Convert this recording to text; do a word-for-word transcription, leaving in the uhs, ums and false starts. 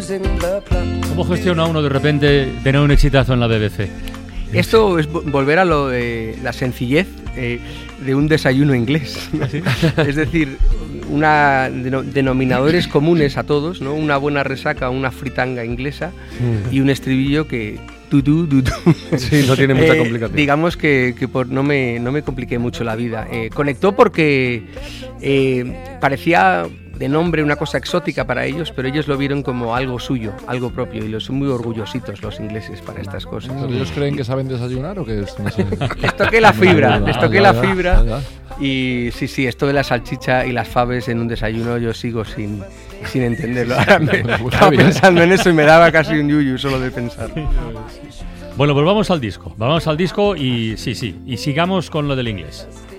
¿Cómo gestiona uno de repente tener un exitazo en la B B C? Esto es volver a lo de la sencillez eh, de un desayuno inglés. ¿Sí? Es decir, una deno- denominadores comunes a todos, ¿no? Una buena resaca, una fritanga inglesa mm. y un estribillo que... Tu, tu, tu, tu. Sí, no tiene mucha eh, complicación. Digamos que, que por, no, me, no me compliqué mucho la vida. Eh, conectó porque eh, parecía de nombre una cosa exótica para ellos, pero ellos lo vieron como algo suyo, algo propio, y los son muy orgullositos los ingleses para estas cosas. ¿Pero ellos creen que saben desayunar o que es? No sé. Les toqué la fibra, les toqué Ah, la ya, fibra. ya, ya. Y sí, sí, esto de la salchicha y las faves en un desayuno yo sigo sin, sin entenderlo. Ahora me estaba pensando en eso y me daba casi un yuyu solo de pensar. Bueno, pues vamos al disco. Vamos al disco y sí, sí, y sigamos con lo del inglés.